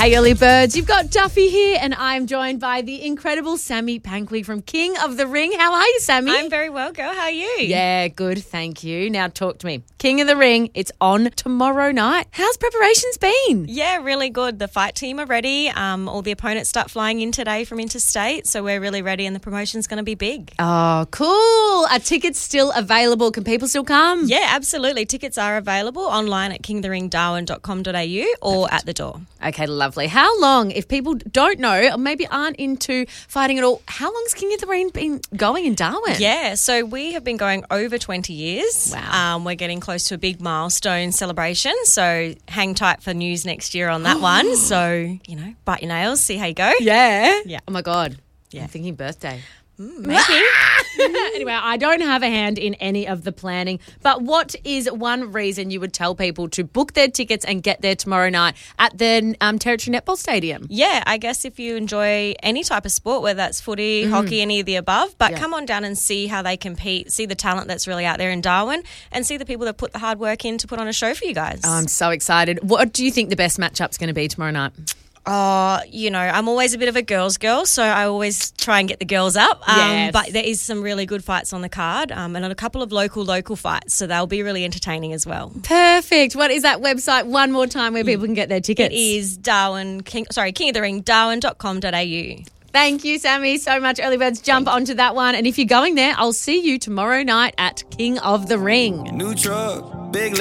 Hey, early birds, you've got Duffy here, and I'm joined by the incredible Sammy Panquig from King of the Ring. How are you, Sammy? I'm very well, girl. How are you? Yeah, good, thank you. Now talk to me. King of the Ring, it's on tomorrow night. How's preparations been? Yeah, really good. The fight team are ready. All the opponents start flying in today from interstate, so we're really ready and the promotion's going to be big. Oh, cool. Are tickets still available? Can people still come? Yeah, absolutely. Tickets are available online at kingtheringdarwin.com.au or at the door. Okay, lovely. How long, if people don't know, or maybe aren't into fighting at all, how long's King of the Ring been going in Darwin? Yeah, so we have been going over 20 years. Wow. We're getting close to a big milestone celebration, so hang tight for news next year on that one. So, bite your nails, see how you go. Yeah? Yeah. Oh, my God. Yeah. I'm thinking birthday. Maybe. Anyway, I don't have a hand in any of the planning, but what is one reason you would tell people to book their tickets and get there tomorrow night at the Territory Netball Stadium? Yeah, I guess if you enjoy any type of sport, whether that's footy, hockey, any of the above, but come on down and see how they compete, see the talent that's really out there in Darwin, and see the people that put the hard work in to put on a show for you guys. I'm so excited. What do you think the best matchup's going to be tomorrow night? I'm always a bit of a girls' girl, so I always try and get the girls up. Yes. But there is some really good fights on the card and a couple of local fights, so they'll be really entertaining as well. Perfect. What is that website one more time where people can get their tickets? It is King of the Ring, darwin.com.au. Thank you, Sammy, so much. Early birds, jump onto that one. And if you're going there, I'll see you tomorrow night at King of the Ring. New truck, big